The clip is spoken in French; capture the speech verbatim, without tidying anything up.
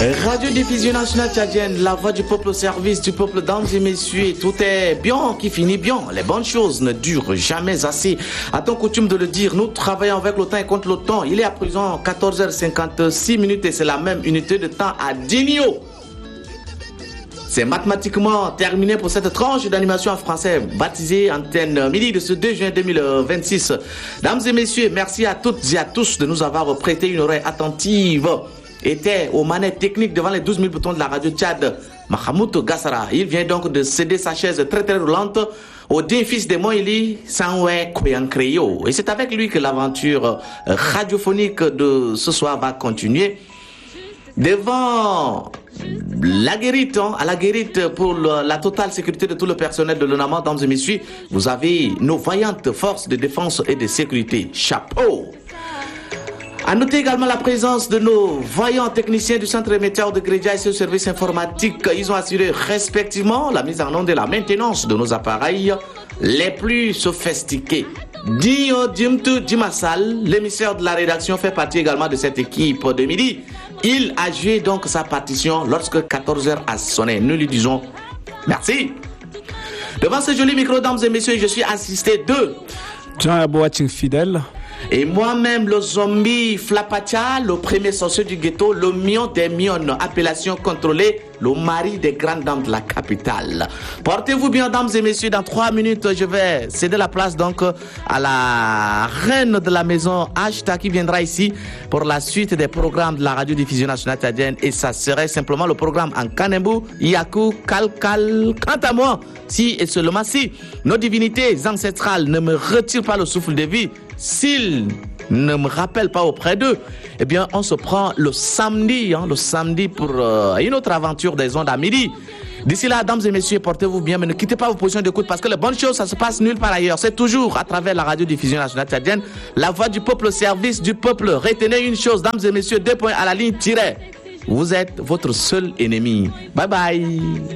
Radio-diffusion nationale tchadienne, la voix du peuple au service du peuple, dames et messieurs, tout est bien qui finit bien. Les bonnes choses ne durent jamais assez. A-t-on coutume de le dire, nous travaillons avec le temps et contre le temps. Il est à présent quatorze heures cinquante-six minutes et c'est la même unité de temps à Dinio. C'est mathématiquement terminé pour cette tranche d'animation en français baptisée Antenne Midi de ce deux juin deux mille vingt-six. Dames et messieurs, merci à toutes et à tous de nous avoir prêté une oreille attentive. Était aux manettes techniques devant les douze mille boutons de la radio Tchad, Mahamoud Gassara. Il vient donc de céder sa chaise très très roulante au digne fils de Moïli, Sanwe Koyankreyo. Et c'est avec lui que l'aventure radiophonique de ce soir va continuer. Devant la guérite, hein, à la guérite pour le, la totale sécurité de tout le personnel de l'ONAMA, mesdames et messieurs, vous avez nos vaillantes forces de défense et de sécurité. Chapeau! À noter également la présence de nos vaillants techniciens du centre météo de Grédia et ses services informatiques. Ils ont assuré respectivement la mise en onde et la maintenance de nos appareils les plus sophistiqués. Dio Dimtu Dimassal, l'émissaire de la rédaction, fait partie également de cette équipe de midi. Il a joué donc sa partition lorsque quatorze heures a sonné. Nous lui disons merci. Devant ce joli micro, dames et messieurs, je suis assisté de Jean Abouating fidèle. Et moi-même, le zombie Flapacha, le premier sorcier du ghetto, le mion des mionnes, appellation contrôlée, le mari des grandes dames de la capitale. Portez-vous bien, dames et messieurs. Dans trois minutes, je vais céder la place donc à la reine de la maison, Ashta, qui viendra ici pour la suite des programmes de la radio-diffusion nationale tchadienne. Et ça serait simplement le programme en Kanembu, Yaku, Kalkal. Quant à moi, si et seulement si nos divinités ancestrales ne me retirent pas le souffle de vie, s'ils ne me rappellent pas auprès d'eux, eh bien, on se prend le samedi, hein, le samedi pour euh, une autre aventure des ondes à midi. D'ici là, dames et messieurs, portez-vous bien, mais ne quittez pas vos positions d'écoute parce que les bonnes choses, ça se passe nulle part ailleurs. C'est toujours à travers la radio-diffusion nationale tchadienne, la voix du peuple au service du peuple. Retenez une chose, dames et messieurs, deux points à la ligne tirée. Vous êtes votre seul ennemi. Bye bye.